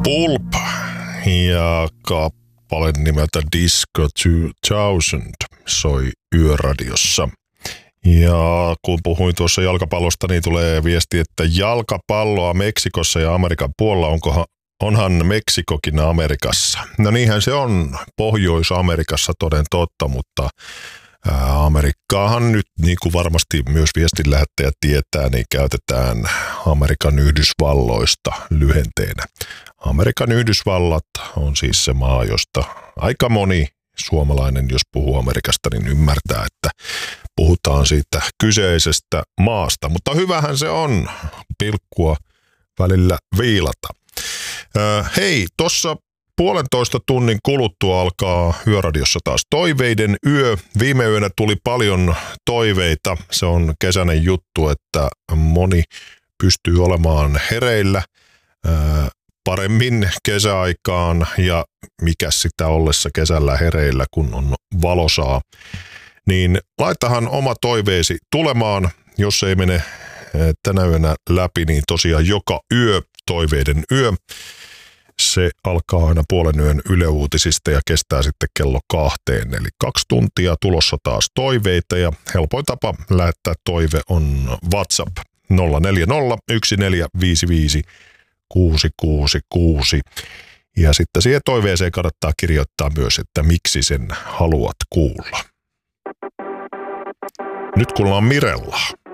Pulp ja kappale nimeltä Disco 2000 soi Yöradiossa. Ja kun puhuin tuossa jalkapallosta, niin tulee viesti, että jalkapalloa Meksikossa ja Amerikan puolella, onhan Meksikokin Amerikassa. No niinhän se on Pohjois-Amerikassa toden totta, mutta Amerikkaahan nyt, niin kuin varmasti myös viestin lähettäjä tietää, niin käytetään Amerikan Yhdysvalloista lyhenteenä. Amerikan Yhdysvallat on siis se maa, josta aika moni suomalainen, jos puhuu Amerikasta, niin ymmärtää, että puhutaan siitä kyseisestä maasta. Mutta hyvähän se on pilkkua välillä viilata. Hei, tuossa 1,5 tunnin kuluttua alkaa Yöradiossa taas toiveiden yö. Viime yönä tuli paljon toiveita. Se on kesäinen juttu, että moni pystyy olemaan hereillä paremmin kesäaikaan ja mikä sitä ollessa kesällä hereillä, kun on valosaa. Niin laitahan oma toiveesi tulemaan, jos ei mene tänä yönä läpi, niin tosiaan joka yö toiveiden yö. Se alkaa aina 0:30 Yle Uutisista ja kestää sitten kello 2. Eli 2 tuntia tulossa taas toiveita ja helpoin tapa lähettää toive on WhatsApp 040 1455 666. Ja sitten siihen toiveeseen kannattaa kirjoittaa myös, että miksi sen haluat kuulla. Nyt kuullaan Mirellaa.